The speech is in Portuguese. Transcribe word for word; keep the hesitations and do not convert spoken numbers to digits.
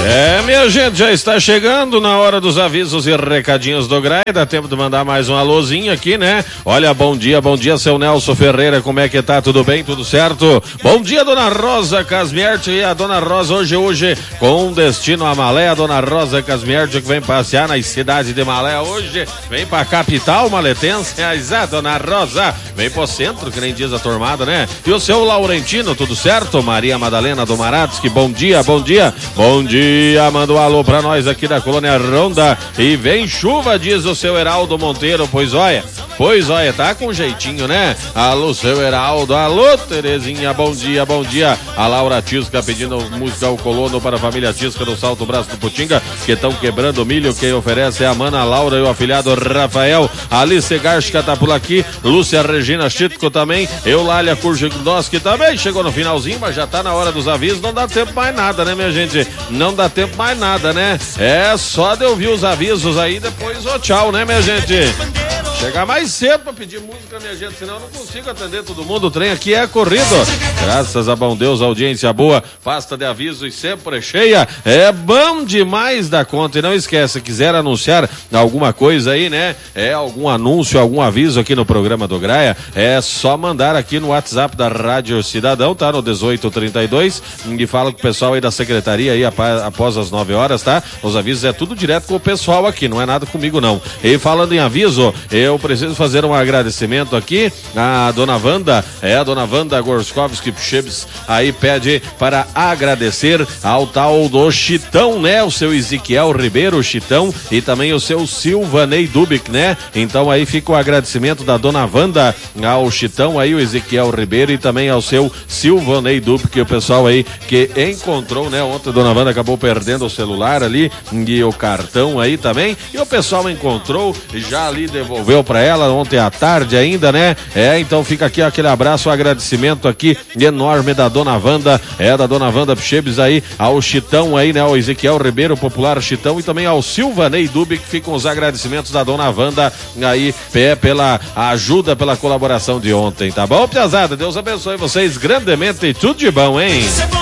É, minha gente, já está chegando na hora dos avisos e recadinhos do Graia. Dá tempo de mandar mais um alôzinho aqui, né? Olha, bom dia, bom dia, seu Nelson Ferreira, como é que tá? Tudo bem? Tudo certo? Bom dia, dona Rosa Casmierte, e a dona Rosa hoje, hoje, com destino a Malé, a dona Rosa Casmierte que vem passear na cidade de Malé hoje, vem pra capital maletense, a dona Rosa, vem pro centro, que nem diz a turmada, né? E o seu Laurentino, tudo certo? Maria Madalena do Maratsky, bom dia, bom dia, bom dia. Manda um alô pra nós aqui da Colônia Ronda. E vem chuva, diz o seu Heraldo Monteiro. Pois olha, pois olha, tá com jeitinho, né? Alô, seu Heraldo. Alô, Terezinha, bom dia, bom dia. A Laura Tisca pedindo música ao colono para a família Tisca do Salto Braço do Putinga, que estão quebrando milho. Quem oferece é a Mana Laura e o afilhado Rafael. Alice Garchica tá por aqui. Lúcia Regina Chitco também. Eulália Kurjignoski também chegou no finalzinho, mas já tá na hora dos avisos. Não dá tempo mais nada, né, minha gente? Não dá tempo mais nada, né? É só de ouvir os avisos aí, depois ô tchau, né, minha gente? Chegar mais cedo pra pedir música, minha gente, senão eu não consigo atender todo mundo. O trem aqui é corrido. Graças a bom Deus, audiência boa, pasta de aviso e sempre cheia. É bom demais da conta. E não esquece, quiser anunciar alguma coisa aí, né? É algum anúncio, algum aviso aqui no programa do Graia, é só mandar aqui no WhatsApp da Rádio Cidadão, tá? No dezoito trinta e dois, e fala com o pessoal aí da secretaria aí após as nove horas, tá? Os avisos é tudo direto com o pessoal aqui, não é nada comigo não. E falando em aviso, eu preciso fazer um agradecimento aqui à dona Wanda, é a dona Wanda Gorskowski Pchebs, aí pede para agradecer ao tal do Chitão, né? O seu Ezequiel Ribeiro, Chitão, e também o seu Silvanei Dubik, né? Então aí fica o agradecimento da dona Wanda ao Chitão, aí o Ezequiel Ribeiro e também ao seu Silvanei Dubik, o pessoal aí que encontrou, né? Ontem a dona Wanda acabou perdendo o celular ali e o cartão aí também, e o pessoal encontrou e já ali devolveu para ela ontem à tarde ainda, né? É, então fica aqui aquele abraço, um agradecimento aqui enorme da dona Wanda, é da dona Wanda Pchebs aí, ao Chitão aí, né? Ao Ezequiel Ribeiro, popular Chitão, e também ao Silvanei Dubik, que ficam os agradecimentos da dona Wanda aí, pé, pela ajuda, pela colaboração de ontem, tá bom, piazada? Deus abençoe vocês grandemente e tudo de bom, hein?